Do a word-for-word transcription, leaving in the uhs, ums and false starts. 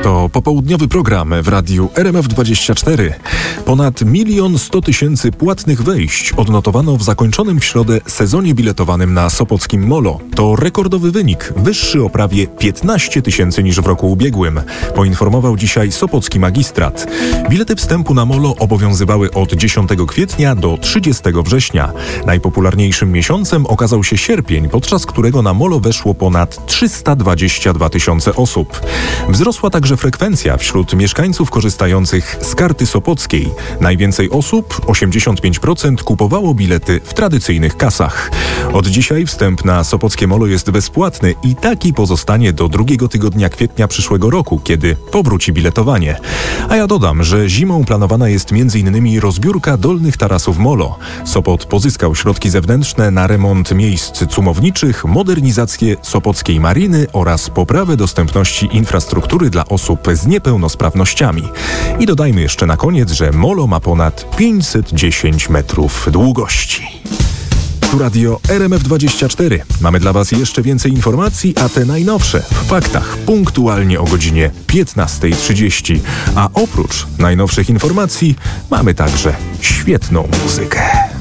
To popołudniowy program w radiu R M F dwadzieścia cztery. Ponad milion sto tysięcy płatnych wejść odnotowano w zakończonym w środę sezonie biletowanym na sopockim Molo. To rekordowy wynik, wyższy o prawie piętnaście tysięcy niż w roku ubiegłym, poinformował dzisiaj sopocki magistrat. Bilety wstępu na Molo obowiązywały od dziesiątego kwietnia do trzydziestego września. Najpopularniejszym miesiącem okazał się sierpień, podczas którego na Molo weszło ponad trzysta dwadzieścia dwa tysiące osób. Wzrosła także frekwencja wśród mieszkańców korzystających z karty sopockiej. Najwięcej osób, osiemdziesiąt pięć procent, kupowało bilety w tradycyjnych kasach. Od dzisiaj wstęp na sopockie Molo jest bezpłatny i taki pozostanie do drugiego tygodnia kwietnia przyszłego roku, kiedy powróci biletowanie. A ja dodam, że zimą planowana jest między innymi rozbiórka dolnych tarasów Molo. Sopot pozyskał środki zewnętrzne na remont miejsc cumowniczych, modernizację sopockiej mariny oraz poprawę dostępności infrastruktury dla osób z niepełnosprawnościami. I dodajmy jeszcze na koniec, że Molo ma ponad pięćset dziesięć metrów długości. Tu radio R M F dwadzieścia cztery. Mamy dla Was jeszcze więcej informacji, a te najnowsze w faktach punktualnie o godzinie piętnasta trzydzieści. A oprócz najnowszych informacji mamy także świetną muzykę.